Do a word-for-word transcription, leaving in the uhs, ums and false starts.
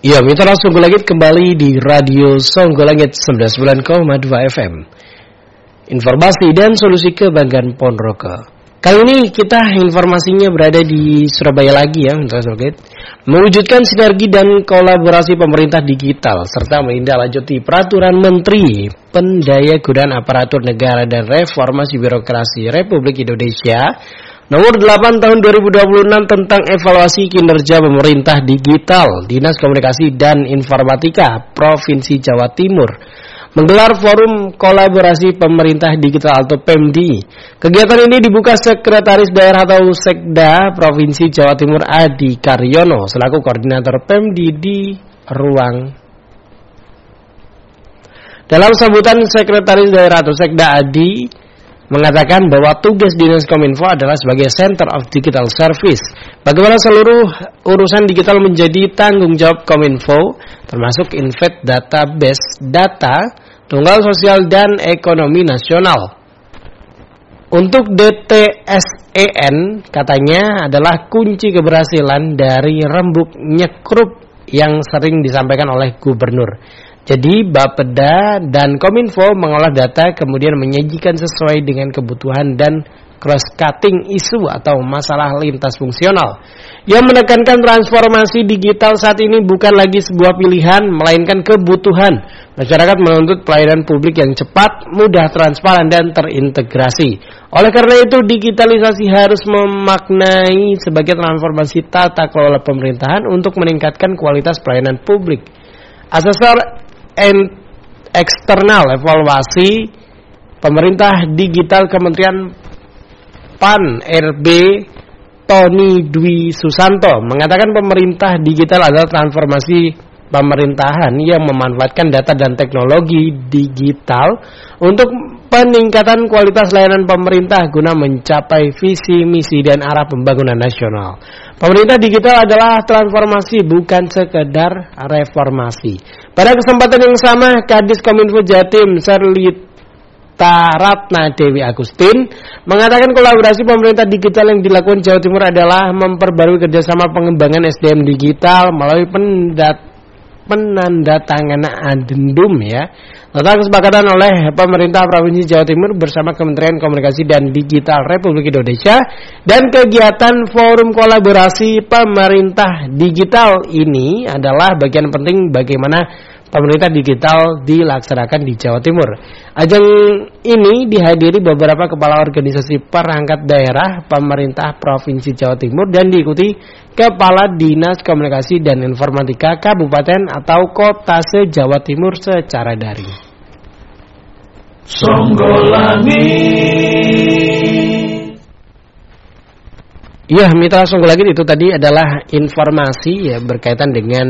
Ya, mitra Songgolangit kembali di Radio Songgolangit sembilan puluh sembilan koma dua F M. Informasi dan solusi kebanggaan Ponorogo. Kali ini kita informasinya berada di Surabaya lagi ya, mitra Songgolangit. Mewujudkan sinergi dan kolaborasi pemerintah digital serta menindaklanjuti peraturan Menteri Pendayagunaan Aparatur Negara dan Reformasi Birokrasi Republik Indonesia Nomor delapan tahun dua ribu dua puluh enam tentang evaluasi kinerja pemerintah digital, Dinas Komunikasi dan Informatika Provinsi Jawa Timur menggelar forum kolaborasi pemerintah digital atau P E M D I. Kegiatan ini dibuka Sekretaris Daerah atau Sekda Provinsi Jawa Timur Adi Karyono selaku koordinator P E M D I di ruang. Dalam sambutan Sekretaris Daerah atau Sekda Adi mengatakan bahwa tugas Dinas Kominfo adalah sebagai Center of Digital Service. Bagaimana seluruh urusan digital menjadi tanggung jawab Kominfo, termasuk invest database data, tunggal sosial dan ekonomi nasional. Untuk D T S E N katanya adalah kunci keberhasilan dari rembuk nyekrup yang sering disampaikan oleh Gubernur. Jadi Bapeda dan Kominfo mengolah data kemudian menyajikan sesuai dengan kebutuhan dan cross-cutting isu atau masalah lintas fungsional. Yang menekankan transformasi digital saat ini bukan lagi sebuah pilihan, melainkan kebutuhan. Masyarakat menuntut pelayanan publik yang cepat, mudah, transparan, dan terintegrasi. Oleh karena itu, digitalisasi harus memaknai sebagai transformasi tata kelola pemerintahan untuk meningkatkan kualitas pelayanan publik. Asesor And eksternal evaluasi pemerintah digital Kementerian P A N R B Tony Dwi Susanto mengatakan pemerintah digital adalah transformasi pemerintahan yang memanfaatkan data dan teknologi digital untuk peningkatan kualitas layanan pemerintah guna mencapai visi, misi, dan arah pembangunan nasional. Pemerintah digital adalah transformasi, bukan sekedar reformasi. Pada kesempatan yang sama, Kadis Kominfo Jatim Serlita Ratna Dewi Agustin mengatakan kolaborasi pemerintah digital yang dilakukan Jawa Timur adalah memperbarui kerjasama pengembangan S D M digital melalui pendat penandatanganan adendum ya tentang kesepakatan oleh pemerintah Provinsi Jawa Timur bersama Kementerian Komunikasi dan Digital Republik Indonesia, dan kegiatan forum kolaborasi pemerintah digital ini adalah bagian penting bagaimana pemerintah digital dilaksanakan di Jawa Timur. Ajang ini dihadiri beberapa kepala organisasi perangkat daerah pemerintah Provinsi Jawa Timur dan diikuti Kepala Dinas Komunikasi dan Informatika Kabupaten atau Kota se-Jawa Timur secara daring. Songgolangit. Ya, mitra Songgolangit itu tadi adalah informasi ya berkaitan dengan